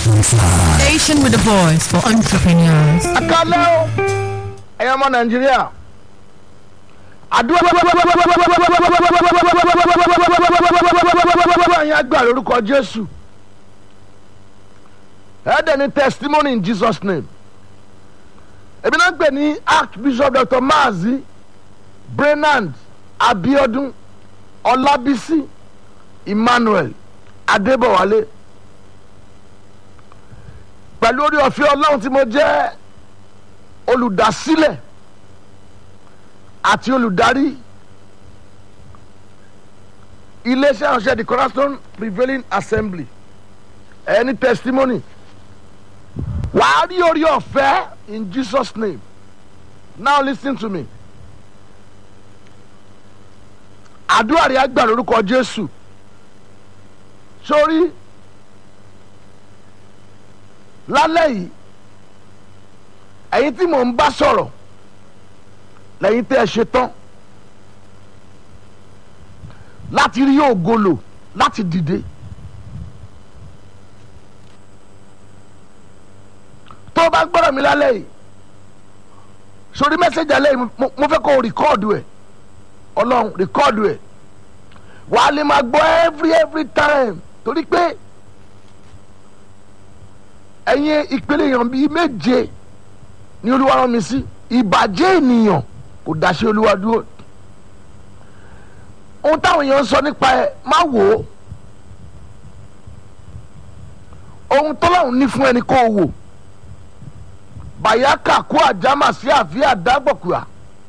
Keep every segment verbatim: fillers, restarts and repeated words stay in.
Station with a voice for entrepreneurs. Akálẹ́ o, ẹ̀yin ọmọ Nàìjíríà. Àdúrà yẹn agbára lórúkọ Jésù. Ẹ̀ẹ́dẹ̀ ni testimony in Jesus name. Ebi náà gbé ní Archbishop Doctor Maazi Brenand Abiodun Ọlábísí Emmanuel Adébọ̀wálé. Pẹ̀lú orí ọ̀fẹ́ Ọlọ́run tí mo jẹ́ olùdásílẹ̀ àti olùdarí iléeṣẹ́ ìránṣẹ́ the Cornerstone Prevailing Assembly ẹni testimony wàá rí orí ọ̀fẹ́ in Jesus name. Now listen to me. Àdúrà rẹ̀ àgbà lórúkọ Jésù. Sórí lálẹ́ yìí ẹ̀yin tí mò ń bá sọ̀rọ̀ lẹ́yìn tẹ́ ẹ ṣe tán láti rí ògo lò láti dìde. Tó bá gbọ́dọ̀ mi lálẹ́ yìí sórí mẹ́sẹ̀jì alẹ́ yìí mo fẹ́ kó o rìkọ́ọ̀dù ẹ̀ Ọlọ́run rìkọ́ọ̀dù ẹ̀ wàá lè máa gbọ́ every every time torí pé ẹ̀yin ìpele èèyàn bíi méje ní Olúwa rán mi sí. Ìbàjẹ́ ènìyàn kò dáṣẹ́ Olúwa dúró. Ohun táwọn èèyàn ń sọ nípa ẹ má wò ó. Ohun tọ́lọ́run ní fún ẹni kó o wò. Bàyákà kó àjámà sí àfíà dágbọ̀kúà.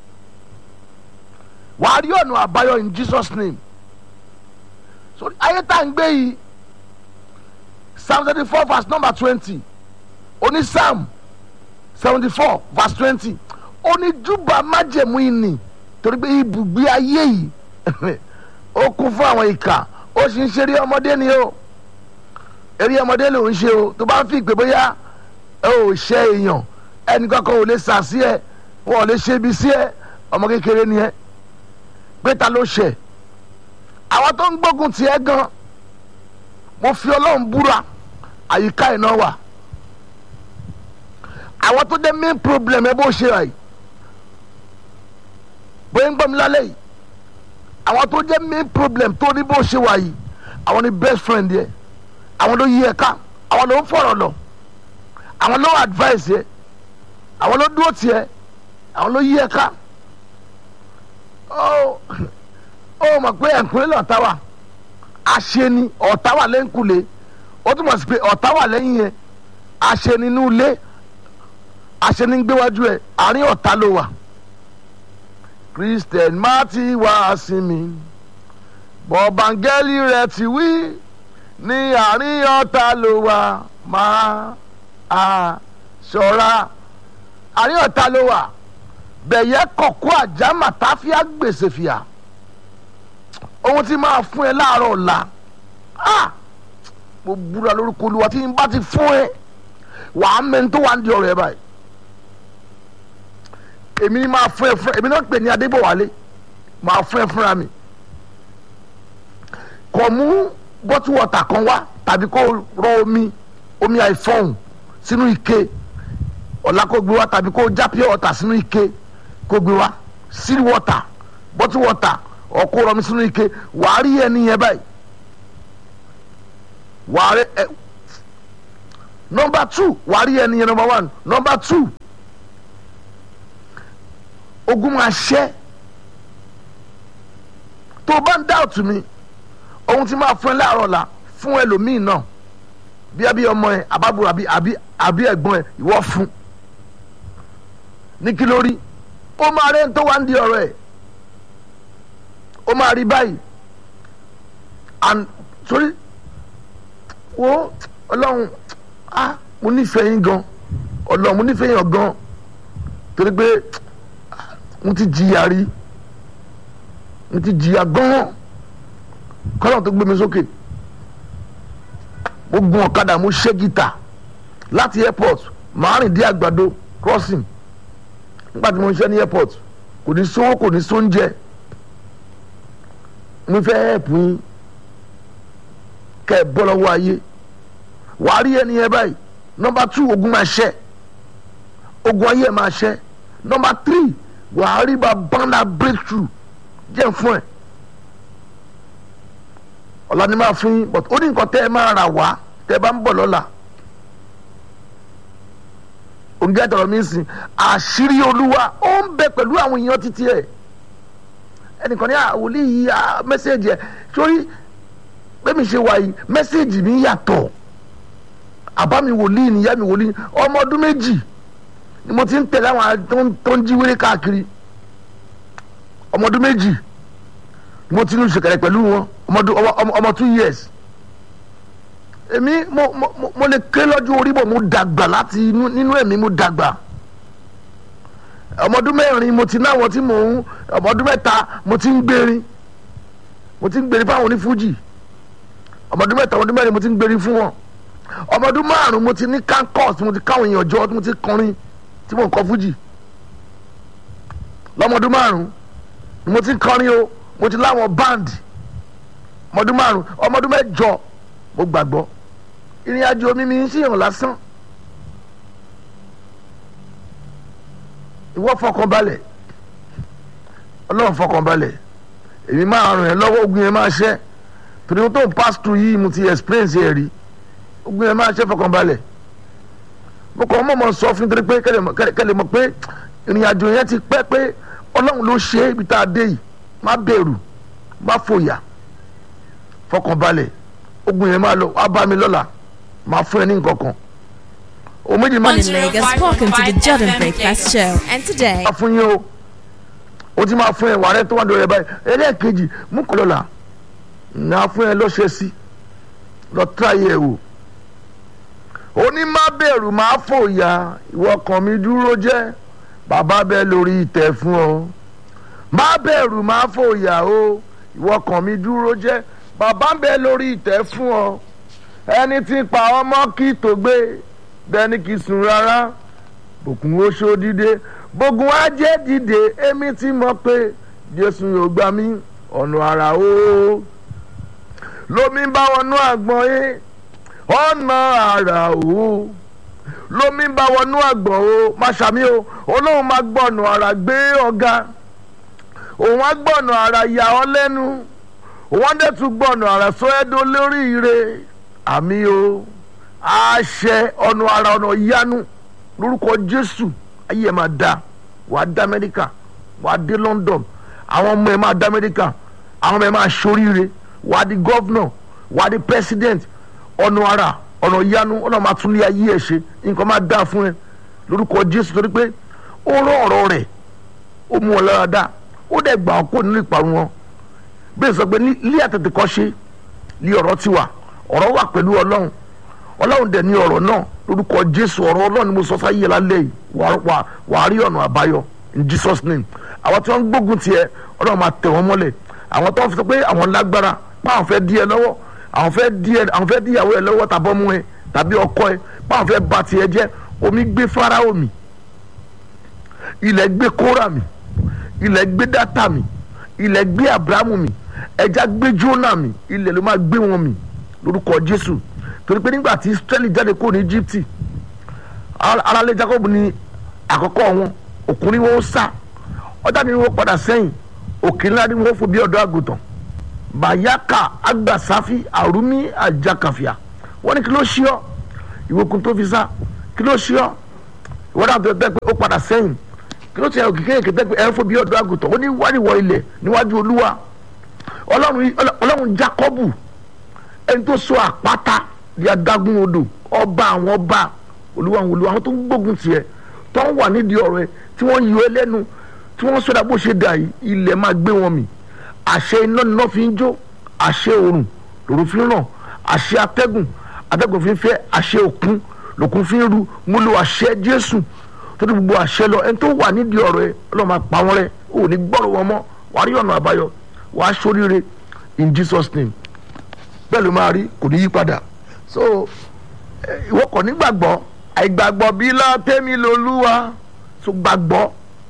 Wàá rí ọ̀nà àbáyọ in Jesus name. So ayé tá à ń gbé yìí Psalm seventy-four verse number twenty oní Psalm seventy-four verse twenty oní júbà májẹ̀mú ìní torí pé ibùgbé ayé yìí ó kún fún àwọn ìkà ó sì ń ṣe eré ọmọdé ni o eré ọmọdé ló ń ṣe o tó bá ń fi ìpè bóyá ẹ ò ṣe èèyàn ẹnìkan kan ò lè sà sí ẹ wọn ò lè ṣe ibi sí ẹ ọmọ kékeré ni ẹ pé ta ló ṣe àwọn tó ń gbógun tì ẹ́ gan mo fi Ọlọ́run búra àyíká iná wà. Àwọn tó dé main problem ẹ bó ṣe rà yìí bóyá ń gbọ́ mi lálẹ́ yìí àwọn tó jẹ́ main problem tó ní bó ṣe wà yìí àwọn ni best friend yẹ àwọn ló yí ẹ ká àwọn ló ń fọ̀rọ̀ lọ àwọn ló advice yẹ àwọn ló dúró tiẹ̀ àwọn ló yí ẹ ká. ó ó mọ̀ pé ẹ̀kúnlẹ̀ lọ́ta wà àṣeni ọ̀tá wà lẹ́ńkulé ó túmọ̀ sí pé ọ̀tá wà lẹ́yìn yẹn àṣeni inú ilé àṣeni gbéwájú ẹ̀ àárín ọ̀tá ló wà. Christian má ti wá sí mi bọ̀bángẹ́lì rẹ̀ ti wí ní àárín ọ̀tá ló wà máa a ṣọ́ra àárín ọ̀tá ló wà bẹ̀yẹ kọ̀kọ́ àjámà táfíà gbèsè fìyà ohun tí máa fún ẹ láàárọ̀ ọ̀la mo búra lórúkọ Olúwa tí n bá ti fún ẹ wàá mẹ́ni tó wà ń di ọ̀rọ̀ ẹ báyìí èmi ni máa fún ẹ fún ẹ èmi náà pè ní Adébọ̀wálé máa fún ẹ fúnra mi kò mú bọ́tù wọ́tà kan wá tàbí kó rọ omi omi àìfọ̀hún sínú ike ọ̀la kó gbé wá tàbí kó já pure water sínú ike kó gbé wá seal water bọ́tù wọ́tà ọkọ rọ mi sínú ike wàá rí ẹni yẹn báyìí wàá rí ẹ number two wàá rí ẹni yẹn number one number two ogun máa ṣẹ́ tó o bá ń doubt mi ohun tí máa fún ẹ láàárọ̀ la fún ẹlòmíì náà bí abí ọmọ ẹ àbábúrò àbí àbí àbí ẹ̀gbọ́n ẹ ìwọ fún ní kí ló rí ó máa rí ẹni tó wá ń di ọ̀rọ̀ ẹ̀ ó máa rí báyìí and sorry wo Ọlọ́run ah mo nífẹ̀ẹ́ yín gan Ọlọ́run mo nífẹ̀ẹ́ yín gan torí pé mo ti jìyà rí mo ti jìyà gan kọ́nà tó gbé mi sókè mo gun ọ̀kadà mo ṣe gítà láti airport màá rìn dé àgbàdo crossing nígbà tí mo ń ṣe ní airport kò ní sówó kò ní sóúnjẹ mo fẹ́ help yín kẹ́ ẹ bọ́ lọ́wọ́ ayé wàá rí ẹni yẹn báyìí. Number two, ogun máa ṣẹ́, ogun ayé máa ṣẹ́. Number three, wàá rí bàbá ńlá breakthrough jẹ́ fún ẹ. Ọ̀la ni máa fún yín, but ó ní nǹkan tẹ́ ẹ máa rà wá tẹ́ ẹ bá ń bọ̀ lọ́la. Òǹgá tọrọ mi sìn, àṣírí Olúwa ó ń bẹ pẹ̀lú àwọn èèyàn títí ẹ̀. Ẹnìkan ní àwòlí yìí mẹ́sẹ̀gì ẹ̀ sórí bẹ́ẹ̀ mi ṣe wà yìí mẹ́sẹ̀gì mi yàtọ̀. Àbá mi wòlíì ni ìyá mi wòlíì ọmọ ọdún méjì ni mo ti ń tẹ̀lé àwọn tó ń jí wéré káàkiri. Ọmọ ọdún méjì ni mo ti ń ṣèkẹrẹ pẹ̀lú wọn ọmọ two years. Èmi mo mo mo lè ké lọ́jọ́ orí bọ̀ mo dàgbà láti nínú ẹ̀mí mo dàgbà. Ọmọ ọdún mẹ́rin mo ti náwọn tí mò ń ọmọ ọdún mẹ́ta mo ti ń gbérin mo ti ń gbérin fáwọn onífújì. Ọmọ ọdún mẹ́ta ọmọ ọdún mẹ́rin mo ti ń gbérin fún wọn. Ọmọ ọdún márùn mo ti ní kankos mo ti káwọn èèyàn jọ mo ti kọrin tí mo ń kọ fújì. Lọ́mọ ọdún márùn mo ti kọrin o mo ti láwọn band. Ọmọ ọdún márùn ọmọ ọdún mẹ́jọ mo gbàgbọ́ ìrìn àjò mi mi ń ṣèyàn lásán. Ìwọ fọkànbalẹ̀, Ọlọ́run fọkànbalẹ̀, èmi máa ràn ẹ́ lọ́wọ́, ogun yẹn máa ṣẹ́ torí mo tó ń pass through yìí mo ti experience ẹ̀ rí, ogun yẹn máa ṣẹ́, fọkànbalẹ̀. Mo kàn mọ̀ mọ̀ sọ fún torí pé kẹ́lẹ̀ mọ̀ pé ìrìn àjò yẹn ti pẹ́ pé Ọlọ́run ló ṣe é ibi tá a dé yìí. Má bẹ̀rù, má fòyà, fọkànbalẹ̀, ogun yẹn máa lọ wá bá mi lọ́la, máa fún ẹ ní nǹkan kan. Morning Lagos, welcome to the Jordan Breakfast Show. And today, fún yín o o ti máa fún ẹ wàrẹ tó wà lórí ẹ báyìí. Ẹlẹ́ẹ̀kejì mú kọ́ lọ́la náà fún ẹ lọ́ṣẹ́ sí lọ tíráyé ẹ wò. Ó ní má bẹ̀rù má fòyà, ìwọ kàn mí dúró jẹ́, bàbá bẹ lórí ìtẹ́ fún ọ. Má bẹ̀rù má fòyà o, ìwọ kàn mí dúró jẹ́, bàbá bẹ lórí ìtẹ́ fún ọ. Ẹni tí pa ọmọ kí tó gbé bẹ́ẹ̀ni kì í sùn rárá, bòkun oṣó dìde, bògùn ajé dìde, èmi ti mọ̀ pé Jésù yóò gbà mí ọ̀nà àrà o. Lómi bá wọnú àgbọ̀n yé ọ̀nà àrà o, lómi bá wọnú àgbọ̀n o, má ṣàmì o, Ọlọ́run máa gbọ̀nà àrà gbé ọ̀gá, òun á gbọ̀nà àrà yà ọ́ lẹ́nu, òun á dẹ̀ tún gbọ̀nà àrà sọ ẹ́ dó lórí ire, àmì o. Àṣẹ ọ̀nà ara ọ̀nà ìyanu lórúkọ Jésù, ayé ẹ̀ máa da, wàá dá Amẹ́ríkà, wàá dé London, àwọn ọmọ ẹ̀ máa dá Amẹ́ríkà, àwọn ọmọ ẹ̀ máa ṣoríire, wàá di gọ́vnọ̀, wàá di president. Ọ̀nà ara ọ̀nà ìyanu ọ̀nà máa tún lé ayé ẹ̀ ṣe, nǹkan máa dá fún ẹ lórúkọ Jésù torí pé ó rán ọ̀rọ̀ rẹ̀, ó mú ọ lára dá, ó dẹ̀ gbà ọ́ kó nínú ìparun wọn. Bẹ́ẹ̀ sọ pé ní àtètè kọ́ ṣe ní ọ̀rọ̀ tiwa, ọ̀rọ̀ wà pẹ̀lú Ọlọ́run, Ọlọ́run dẹ̀ ní ọ̀rọ̀ náà lórúkọ Jésù. Ọ̀rọ̀ Ọlọ́run ni mo sọ sáyé lálẹ́ yìí, wà á rí ọ̀nà àbáyọ in Jesus name. Àwọn tí wọ́n ń gbógun tiẹ̀ Ọlọ́run máa tẹ̀ wọ́n mọ́lẹ̀. Àwọn tó ń fi sọ pé àwọn lágbára pé àwọn fẹ́ dí ẹ lọ́wọ́, àwọn fẹ́ dí ẹ àwọn fẹ́ dí ìyàwó ẹ lọ́wọ́ tàbí ọmọ ẹ tàbí ọkọ ẹ, pé àwọn fẹ́ bà tiẹ̀ jẹ́. Omi gbé Fáráò mì, ilẹ̀ gbé Kórà mì, ilẹ̀ gbé Dátà mì, ilẹ̀ gbé Ábúráhámù mì, ẹja gbé Jónà mì, ilẹ̀ ló máa gbé wọn mì lórúkọ Jésù. Torí pé nígbà tí Israẹli jáde kúrò ní Egypt, aráalé Jacob ní àkọ́kọ́ wọn, òkun ni wọ́n sá, ọjà ni wọ́n padà sẹ́yìn, òkè ńlá ni wọ́n fò bí ọ̀dọ́ àgùntàn. Bayaka Agbasafi Arumi Ajakafia, wọ́n ní kí ló ṣe ọ́ ìwòkun tó fi sá, kí ló ṣe ọ́ ìwọ́n náà tó tẹ́ pé ó padà sẹ́yìn, kí ló ṣe òkè kéèké tẹ́ pé ẹ̀ ń fò bí ọ̀dọ́ àgùntàn. Ó ní wáríwọ̀ ilẹ̀ níwájú Olúwa Ọlọ́run Jacobu, ẹni tó sọ àpáta di adágún odò, ọba àwọn ọba, Olúwa àwọn olúwa, àwọn tó ń gbógun tiẹ̀ tó ń wà nídìí ọ̀rọ̀ ẹ, tí wọ́n yọ ẹ lẹ́nu, tí wọ́n sọdá bó ṣe dà yìí, ilẹ̀ máa gbé wọn mì. Àṣẹ iná níná fi ń jó, àṣẹ òrùn lòrùn fi ń ràn, àṣẹ atẹ́gùn atẹ́gùn fi ń fẹ́, àṣẹ òkun lòkun fi ń ru. Mo lo àṣẹ Jésù tó ní gbogbo àṣẹ lọ, ẹni tó wà nídìí ọ̀rọ̀ ẹ Ọlọ́run máa pa wọ́n rẹ́, ò ní gbọ́rọ̀ wọn mọ́, wàá rí ọ̀nà àbáyọ, wàá ṣoríire in Jesus name. Bẹ́ẹ̀ ló máa rí, kò ní yí padà. So ìwọ kò ní gbàgbọ́, àìgbàgbọ́ bí látẹ́mi lolúwa, so gbàgbọ́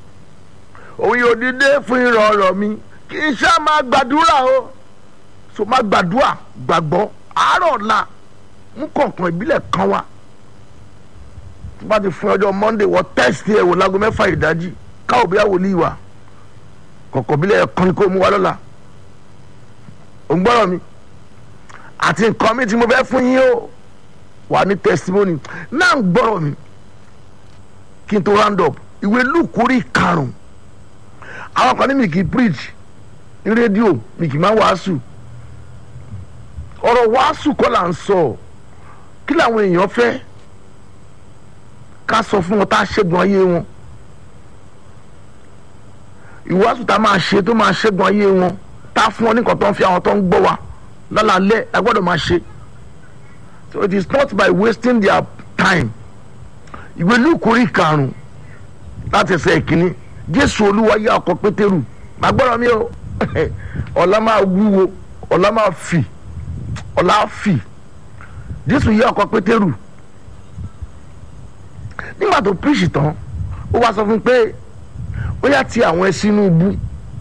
òun yóò dìde fún ìrọ̀rọ̀ mi, kì í ṣá máa gbàdúrà o, so máa gbàdúrà, gbàgbọ́ àárọ̀ ọ̀la mú kọ̀ọ̀kan ìbílẹ̀ kan wá tí bá ti fún ọjọ́ Monday wọ́n tẹ́sítì ẹ̀ wò lágo mẹ́fà ìdájí káwọ́ bí wòlíì wà kọ̀ọ̀kan ìbílẹ̀ kan ni kò mú wa lọ́la ò ń gbọ́rọ̀ mi àti nǹkan mi tí mo fẹ́ fún yín o wà ní testimony náà ń gbọ́rọ̀ mi kí n tó round up ìwé Luke orí karùn-ún àwọn kan ní mi kì í preach ní rédíò mi kì í máa wàásù ọ̀rọ̀ wàásù kọ́ là ń sọ kí làwọn èèyàn fẹ́ ká sọ fún wọn tá a ṣẹ́gun ayé wọn ìwàásù tá a máa ṣe tó máa ṣẹ́gun ayé wọn tá a fún wọn ní nǹkan tó ń fi àwọn tó ń gbọ́ wa lálàálẹ̀ ẹ gbọ́dọ̀ máa ṣe so it is not by wasting their time ìwé Lúùkù orí karùn-ún láti ẹsẹ̀ ìkíní Jésù Olúwa yá ọkọ̀ Pétérù má gbọ́dọ̀ mi o ọ̀la máa wúwo ọ̀la máa fì ọ̀la fì Jésù yá ọkọ̀ Pétérù nígbà tó píríṣì tán ó wá sọ fún pé ó yá ti àwọn ẹṣin inú ibú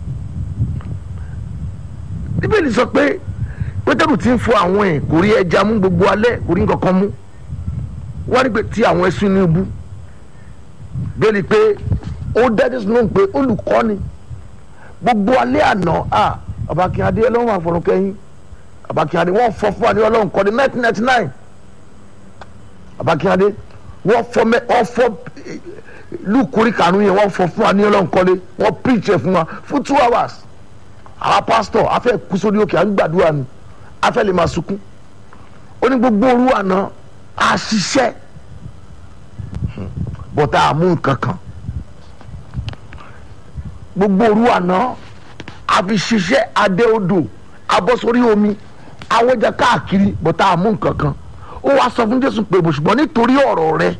Bíbélì sọ pé Pétérù ti ń fọ àwọn ẹ̀ kò rí ẹja mú gbogbo alẹ́ kò rí nǹkan kan mú wọ́n rí pé ti àwọn ẹṣin inú ibú bẹ́ẹ̀ ni pé ó dájú sínú pé olùkọ́ni gbogbo alẹ́ àná à Abakínyadé ọlọ́run àfọ̀rùnkẹ́yìn Abakínyadé wọ́n fọ fún wa ní ọlọ́run kọ́ni nineteen ninety nine Abakínyadé wọ́n fọ mẹ́ wọ́n fọ Lúùkù orí karùn-ún yẹn wọ́n fọ fún wa ní ọlọ́run kọ́ni wọ́n preach ẹ̀ fún wa fún two hours àwọn pásítọ̀ afẹ́ kú sórí òkè à ń gbàdúrà ni afẹ́ lè máa sunkún ó ní gbogbo òru àná a ṣiṣẹ́ bọ́tà àmú nǹkan kan gbogbo òru àná a fi ṣiṣẹ́ adé odò abọ́ sórí omi awọ́jà káàkiri bọ́tà àmú nǹkan kan ó wá sọ fún Jésù pé ṣùgbọ́n nítorí ọ̀rọ̀ rẹ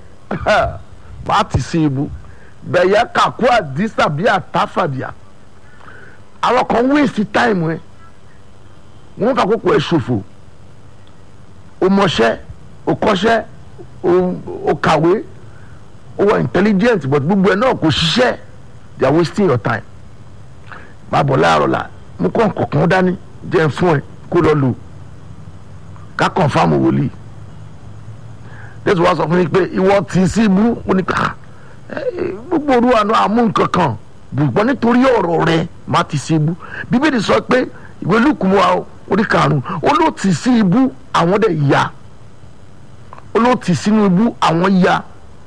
bá ti ṣe ibú bẹ̀yẹ kàkú àdìsá bí àtàfàdìà àwọn kan waste time ẹ wọn fà kókò ẹ ṣòfò o mọṣẹ́ o kọ́ṣẹ́ o kàwé o wà intelligent but gbogbo ẹ náà kò ṣiṣẹ́ they are wasting your time máa bọ̀ láàárọ̀ la mú kàn kọ̀ọ̀kan dání jẹ́ fún ẹ kó lọ lò ká confirm wòlíì Jésù wá sọ fún mi pé ìwọ tì í sí ibú ó ní ká gbogbo olú àná àmú nǹkan kan ṣùgbọ́n nítorí ọ̀rọ̀ rẹ má ti sí ibú Bíbélì sọ pé ìwé Lúùkù wa orí karùn-ún ó ló tì sí ibú àwọn dẹ̀ ya ó ló tì sínú ibú àwọn ya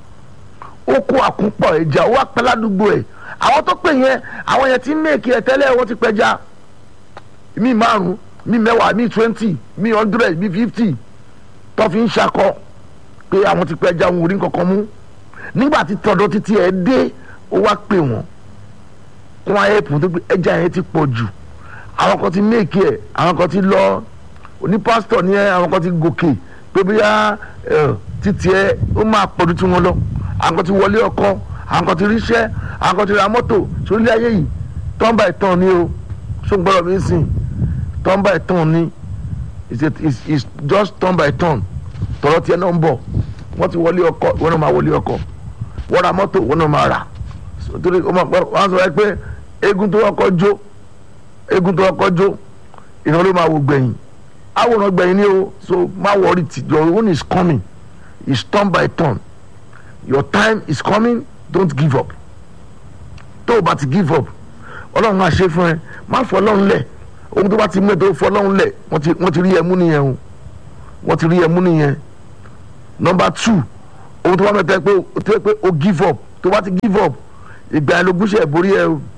ó kó àkúnpọ̀ ẹja ó wá pẹ́ ládùúgbò ẹ̀ àwọn tó pè yẹn àwọn yẹn ti ń mèkì ẹ̀ tẹ́lẹ̀ wọ́n ti pẹja mi márùn mi mẹ́wàá mi twenty mi hundred mi fifty tó fi ń ṣakọ pé àwọn ti pẹja wọn ò rí nǹkan kan mú nígbà tí tọ̀dọ̀ títí ẹ̀ dé ó wá pè wọ́n wọn ayé pọ̀ tó pé ẹja yẹn ti pọ̀ jù àwọn kan ti méèkì ẹ̀ àwọn kan ti lọ oní pásítọ̀ ní ẹ àwọn kan ti gòkè pé bóyá títí ẹ ó máa pọ̀ ju tí wọ́n lọ àwọn kan ti wọlé ọkọ àwọn kan ti ríṣẹ́ àwọn kan ti ra mọ́tò sórílẹ̀ ayé yìí turn by turn ni o ṣó ń gbọ́dọ̀ mi sìn turn by turn ni it's just turn by turn tọ̀rọ̀ tiẹ̀ náà ń bọ̀ wọ́n ti wọlé ọkọ wọ́n náà máa wọlé ọkọ wọ́n ra mọ́tò wọ́n náà máa rà torí wọ́n sọ pé eégún tó ọkọ̀ jó eégún tó ọkọ̀ jó ìran ló máa wò gbẹ̀yìn àwòrán gbẹ̀yìn ni o so má worry ti your own is coming it's turn by turn your time is coming don't give up tó o bá ti give up ọlọ́run máa ṣe fún ẹ má fọ ọlọ́run lẹ̀ ohun tó bá ti mú ẹ tó fọ ọlọ́run lẹ̀ wọ́n ti rí ẹ mú nìyẹn o wọ́n ti rí ẹ mú nìyẹn number two ohun tó bá mẹ́ta pé o give up tó bá ti give up ìgbà ẹlògún ṣe borí ẹ o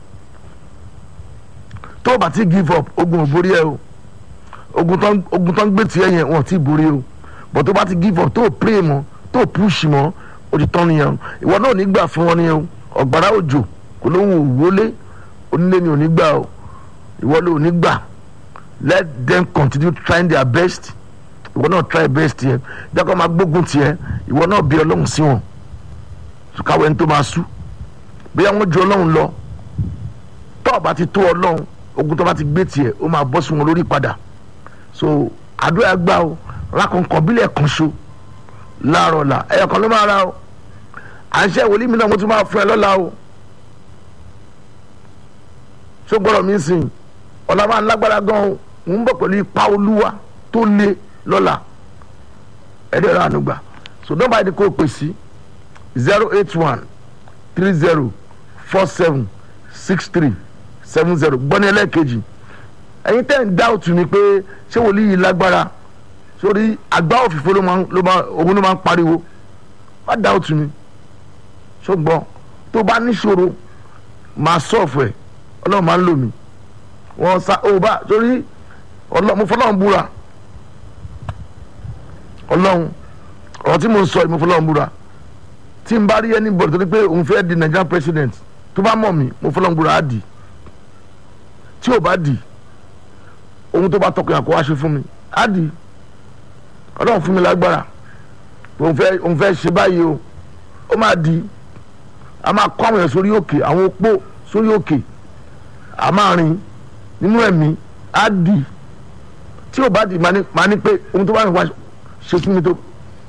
tó o bá ti give up ogun ò borí ẹ o ogun tó ń gbé tiẹ̀ yẹn wọn ò tí ì borí o but tó o bá ti give up tó o pray mọ́ tó o push mọ́ o ti tán nìyẹn o ìwọ náà ò ní gbà fún wọn nìyẹn o ọ̀gbàrá òjò kò lóhùn òwúlé onílé ni ò ní gbà o ìwọ ló ò ní gbà let them continue trying their best ìwọ náà try best yẹn jákọ́ máa gbógun tiẹ̀ ìwọ náà bí ọlọ́run sí wọn káwé ẹni tó máa sú bí àwọn ju ọlọ́run lọ tó o bá ti tó ọlọ́run ogun tó bá ti gbé tiẹ̀ ó máa bọ́ sí wọn lórí padà so àdúrà gbà o rákọ̀ǹkọ̀ bílẹ̀ kan ṣo láàárọ̀ la ẹ̀yọ̀ kan ló máa ra o à ń ṣe ìwòlí mi náà mo tún máa fún ẹ lọ́la o ṣó gbọ́dọ̀ mi sìn ọ̀la máa ń lágbára gan o ń bọ̀ pẹ̀lú ipa olúwa tó le lọ́la so àdúrà gbà o rákọ̀ǹkọ̀ bílẹ̀ kan ṣo láàárọ̀ la ẹ̀yọ̀ kan ló máa ra o à ń ṣe ìwòlí mi náà mo tún máa fún ẹ lọ́la o ṣó gbọ́dọ̀ mi sìn ọ̀la máa ń lágbára gan o ń bọ̀ pẹ̀lú ipa olúwa tó le lọ́la ẹ̀dẹ̀ rà ànúgbà so nọ́mbà ẹni kò pè sí zero eight one three zero four seven six three seven zero gbọ́ni ẹlẹ́ẹ̀kejì ẹ̀yin tẹ́ ń dá òtún ni pé ṣé wòlíì yìí lágbára sórí àgbá òfìfo ló máa ló máa òun ló máa ń pariwo má dá òtún ni ṣùgbọ́n tó bá níṣòro máa sọ̀fù ẹ̀ ọlọ́run máa ń lò mí wọ́n sa ó bá sórí mo fọlọ́run búra ọlọ́run ọ̀rọ̀ tí mo ń sọ yìí mo fọlọ́run búra tí n bá rí ẹni bọ̀dọ̀ tó ní pé òun fẹ́ di Nigerian president tó bá mọ̀ mí mo fọlọ́run búra á dì tí ò bá dì ohun tó bá tọkàn àkó wá ṣe fún mi á dì ọlọ́run fún mi lágbára òun fẹ́ òun fẹ́ ṣe báyìí o ó máa di a máa kọ́ àwọn èèyàn sórí òkè àwọn opó sórí òkè a máa rìn nínú ẹ̀mí á dì tí ò bá dì máa ní pé ohun tó bá ń wá ṣe fún mi tó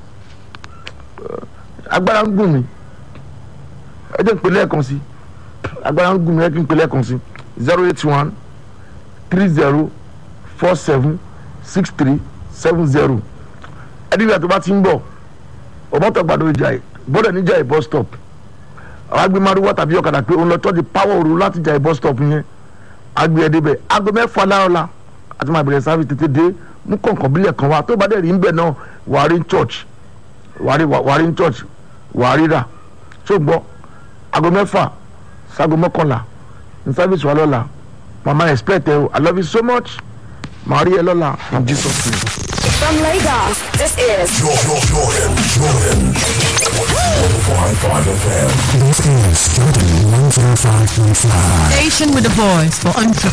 agbára ń gùn mí ẹ jẹ́ ń pè lẹ́ẹ̀kan sí agbára ń gùn mí ẹ jẹ́ ń pè lẹ́ẹ̀kan sí zero eight one three zero four seven six three seven zero ẹdínwó àti bá ti ń bọ̀ ọmọọtọ gbàdọ ìjà ẹ bọ́dẹ̀ níjà ẹ bus stop àwọn agbé márùwá tàbí ọ̀kadà pé òun lọ tọ́ di power òru láti jà ẹ bus stop yẹn agbé ẹdí bẹ aago mẹ́fà láọ̀la àti máa bẹ̀rẹ̀ sáfì tètè dé mú kọ̀ọ̀kan bílẹ̀ kan wá tó bá dẹ̀ rí ń bẹ̀ náà wàá rí church wàá rí wàá rí church wàá rí rà tó gbọ́ aago mẹ́fà sago mọ́kànlá ní sáfìsì wa lọ́la mama expect ẹ o I love you so much màá rí ẹ lọ́la in Jesus name. From Lagos, this is Jordan, Jordan, Jordan. one oh five point five F M. This is Jordan one oh five point five. Station with a voice for entrepreneurs.